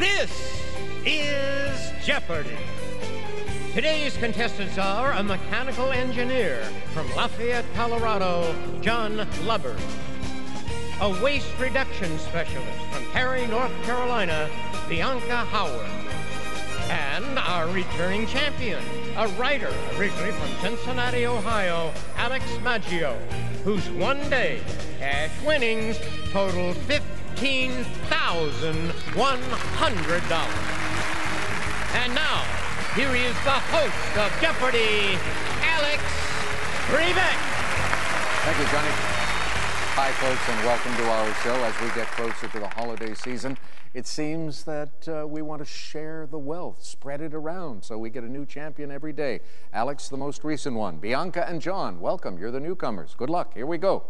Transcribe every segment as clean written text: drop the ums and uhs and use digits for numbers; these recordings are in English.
This is Jeopardy! Today's contestants are a mechanical engineer from Lafayette, Colorado, John Lubbers. A waste reduction specialist from Cary, North Carolina, Bianca Howard. And our returning champion, a writer originally from Cincinnati, Ohio, Alex Maggio, whose one-day cash winnings totaled $15,100. And now, here is the host of Jeopardy, Alex Trebek. Thank you, Johnny. Hi, folks, and welcome to our show. As we get closer to the holiday season, it seems that we want to share the wealth, spread it around, so we get a new champion every day. Alex, the most recent one. Bianca and John, welcome. You're the newcomers. Good luck. Here we go.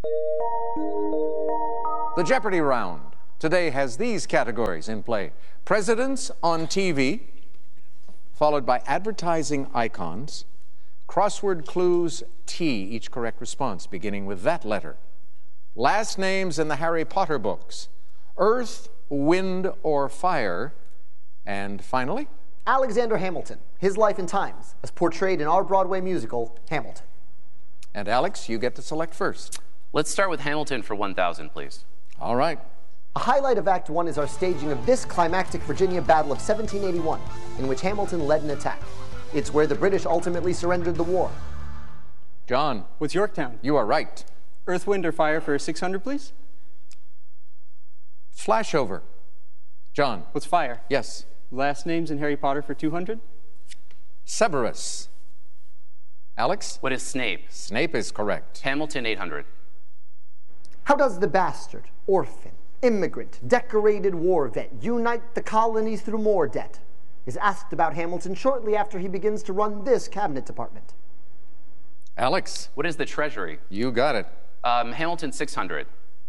The Jeopardy round today has these categories in play. Presidents on TV, followed by advertising icons, crossword clues T, each correct response, beginning with that letter. Last names in the Harry Potter books, earth, wind, or fire. And finally, Alexander Hamilton, his life and times, as portrayed in our Broadway musical, Hamilton. And Alex, you get to select first. Let's start with Hamilton for 1,000, please. All right. A highlight of Act 1 is our staging of this climactic Virginia battle of 1781, in which Hamilton led an attack. It's where the British ultimately surrendered the war. John. What's Yorktown? You are right. Earth, Wind, or Fire for 600, please? Flashover. John. What's Fire? Yes. Last names in Harry Potter for 200? Severus. Alex? What is Snape? Snape is correct. Hamilton, 800. How does the bastard, orphan, immigrant, decorated war vet unite the colonies through more debt? Is asked about Hamilton shortly after he begins to run this cabinet department. Alex? What is the Treasury? You got it. Hamilton, 600.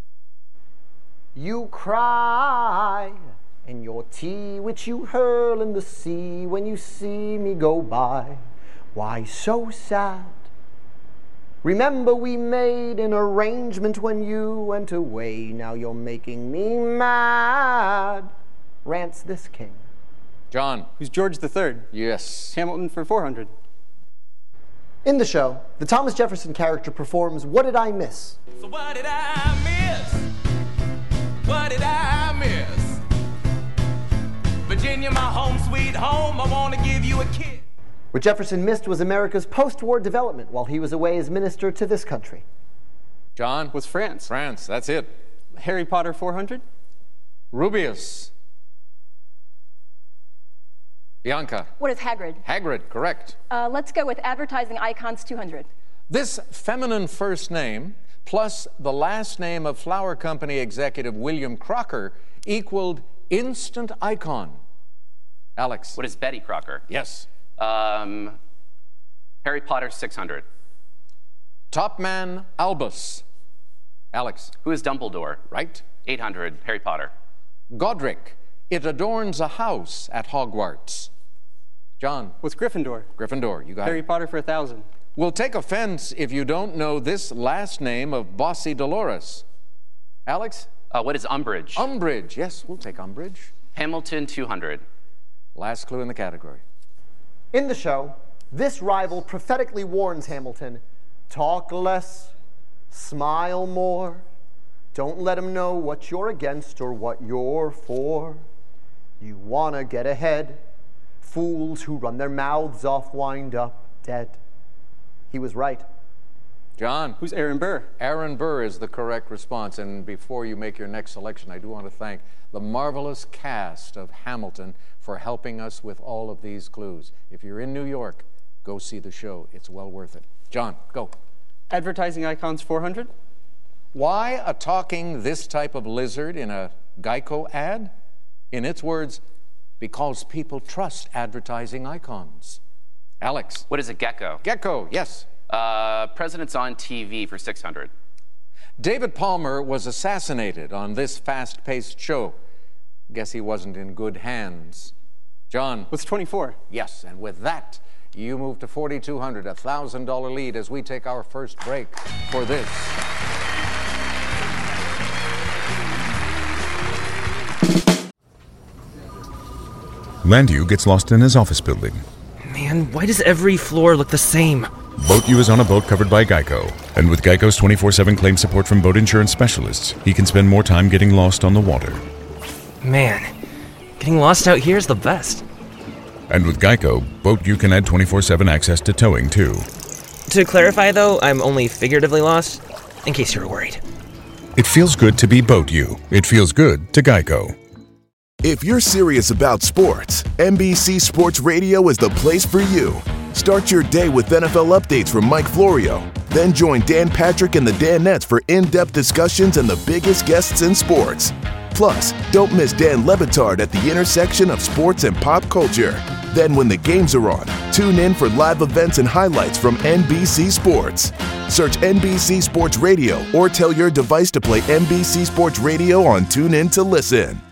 You cry, and your tea which you hurl in the sea when you see me go by. Why so sad? Remember we made an arrangement when you went away. Now you're making me mad, rants this king. John. Who's George III? Yes. Hamilton for 400. In the show, the Thomas Jefferson character performs What Did I Miss? So what did I miss? What did I miss? Virginia, my home sweet home, I want to give you a kiss. What Jefferson missed was America's post-war development while he was away as minister to this country. John. What's France? France, that's it. Harry Potter 400? Rubius. Bianca. What is Hagrid? Hagrid, correct. Let's go with advertising icons 200. This feminine first name plus the last name of flour company executive William Crocker equaled instant icon. Alex. What is Betty Crocker? Yes. Harry Potter, 600. Top man Albus. Alex. Who is Dumbledore? Right. 800. Harry Potter. Godric. It adorns a house at Hogwarts. John. What's Gryffindor? Gryffindor, you got Harry it. Potter for 1,000. We'll take offense if you don't know this last name of Bossy Dolores. Alex? What is Umbridge? Umbridge, yes, we'll take Umbridge. Hamilton, 200. Last clue in the category. In the show, this rival prophetically warns Hamilton, talk less, smile more. Don't let him know what you're against or what you're for. You want to get ahead. Fools who run their mouths off wind up dead. He was right. John. Who's Aaron Burr? Aaron Burr is the correct response. And before you make your next selection, I do want to thank the marvelous cast of Hamilton for helping us with all of these clues. If you're in New York, go see the show. It's well worth it. John, go. Advertising icons 400? Why a talking this type of lizard in a Geico ad? In its words, because people trust advertising icons. Alex. What is a gecko? Gecko, yes. Presidents on TV for 600. David Palmer was assassinated on this fast-paced show. Guess he wasn't in good hands. John. What's 24? Yes, and with that, you move to $4,200, a $1,000 lead as we take our first break for this. Landu gets lost in his office building. Man, why does every floor look the same? Boat U is on a boat covered by Geico. And with Geico's 24/7 claim support from boat insurance specialists, he can spend more time getting lost on the water. Man, getting lost out here is the best. And with Geico, Boat U can add 24/7 access to towing, too. To clarify, though, I'm only figuratively lost, in case you were worried. It feels good to be Boat U. It feels good to Geico. If you're serious about sports, NBC Sports Radio is the place for you. Start your day with NFL updates from Mike Florio. Then join Dan Patrick and the Danettes for in-depth discussions and the biggest guests in sports. Plus, don't miss Dan Le Batard at the intersection of sports and pop culture. Then when the games are on, tune in for live events and highlights from NBC Sports. Search NBC Sports Radio or tell your device to play NBC Sports Radio on TuneIn to listen.